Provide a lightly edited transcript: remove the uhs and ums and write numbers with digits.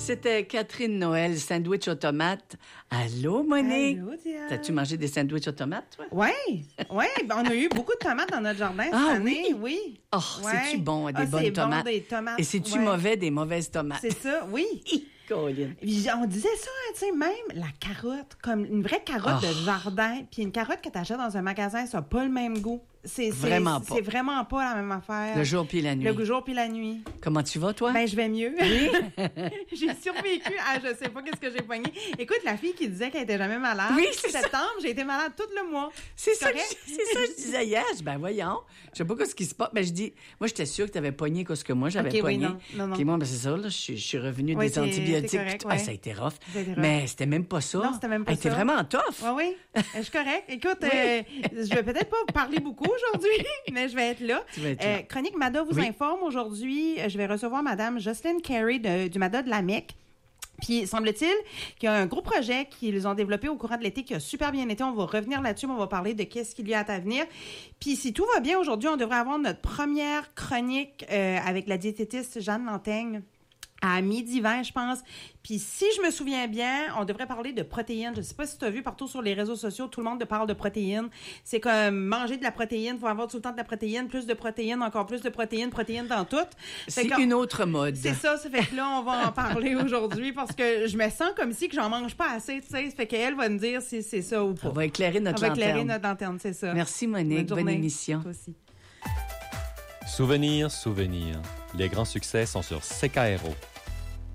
C'était Catherine Noël, sandwich aux tomates. Allô, Monique? Allô, Diane. T'as-tu mangé des sandwichs aux tomates, toi? Oui, ben, on a eu beaucoup de tomates dans notre jardin cette année, oui. Oh, Ouais. c'est-tu bon, des bonnes c'est tomates? Bon, des tomates. Et c'est-tu ouais. mauvais, des mauvaises tomates? C'est ça, oui. Colin. Puis on disait ça, tu sais, même la carotte, comme une vraie carotte de jardin, puis une carotte que tu achètes dans un magasin, ça n'a pas le même goût. Vraiment pas. C'est vraiment pas la même affaire. Le jour puis la nuit. Le jour puis la nuit. Comment tu vas, toi? Ben, je vais mieux. Oui? J'ai survécu à je sais pas qu'est-ce que j'ai pogné. Écoute, la fille qui disait qu'elle était jamais malade. Oui, c'est ça. Septembre, j'ai été malade tout le mois. C'est ça, correct? que je disais hier. Je dis, ben voyons, je sais pas ce qui se passe. Ben je dis, moi j'étais sûre que tu avais pogné ce que moi j'avais Ok, oui, pogné. non. Puis moi, ben c'est ça, là, je suis revenue Oui, des antibiotiques. t'es correct, puis ouais. ça a été rough. Ça a été rough. Mais c'était même pas ça. Non, c'était même pas Hey, t'es ça. vraiment tough. Oui. Je suis correct. Écoute, je vais peut-être pas parler beaucoup aujourd'hui, mais je vais être là. Tu vas être là. Chronique Mada vous informe aujourd'hui. Je vais recevoir Madame Jocelyne Carey du Mada de la Mecque. Puis, semble-t-il qu'il y a un gros projet qu'ils ont développé au courant de l'été qui a super bien été. On va revenir là-dessus, mais on va parler de qu'est-ce qu'il y a à venir. Puis, si tout va bien aujourd'hui, on devrait avoir notre première chronique avec la diététiste Jeanne Lantaigne à 12h20, je pense. Puis si je me souviens bien, on devrait parler de protéines. Je sais pas si tu as vu partout sur les réseaux sociaux, tout le monde te parle de protéines. C'est comme manger de la protéine, faut avoir tout le temps de la protéine, plus de protéines, encore plus de protéines dans tout. C'est une autre mode. C'est ça fait que là, on va en parler aujourd'hui parce que je me sens comme si que j'en mange pas assez, tu sais. Ça fait qu'elle va nous dire si c'est ça ou pas. On va éclairer notre On va lanterne. éclairer notre lanterne, c'est ça. Merci Monique, bonne journée. émission. Toi aussi. Souvenirs. Les grands succès sont sur CKRO.